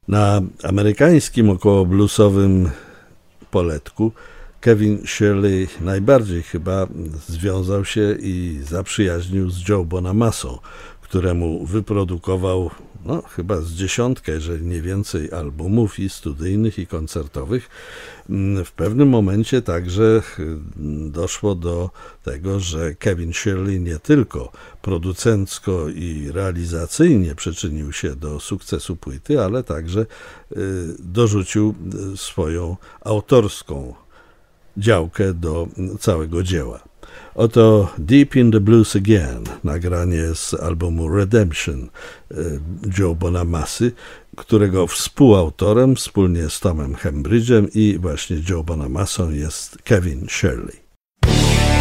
Na amerykańskim około bluesowym poletku Kevin Shirley najbardziej chyba związał się i zaprzyjaźnił z Joe Bonamassą, któremu wyprodukował chyba z dziesiątkę, jeżeli nie więcej, albumów i studyjnych, i koncertowych. W pewnym momencie także doszło do tego, że Kevin Shirley nie tylko producencko i realizacyjnie przyczynił się do sukcesu płyty, ale także dorzucił swoją autorską działkę do całego dzieła. Oto Deep in the Blues Again, nagranie z albumu Redemption Joe Bonamassy, którego współautorem wspólnie z Tomem Hembridge'em i właśnie Joe Bonamassą jest Kevin Shirley.